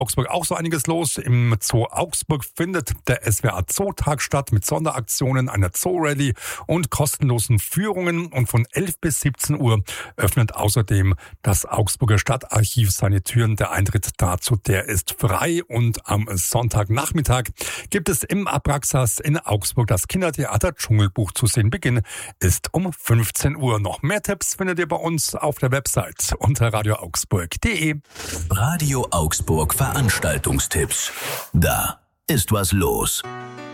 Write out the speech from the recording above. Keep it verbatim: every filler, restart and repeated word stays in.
Augsburg auch so einiges los. Im Zoo Augsburg findet der S W R Zootag statt mit Sonderaktionen, einer Zoo-Rallye und kostenlosen Führungen. Und von elf bis siebzehn Uhr öffnet außerdem das Augsburger Stadtarchiv seine Türen. Der Eintritt dazu, der ist frei. Und am Sonntagnachmittag gibt es im Abraxas in Augsburg das Kindertheater Dschungelbuch zu sehen. Beginn ist um fünfzehn Uhr. Noch mehr Tipps findet ihr bei uns auf der Website unter radio augsburg punkt de. Radio Augsburg Veranstaltungstipps. Da ist was los.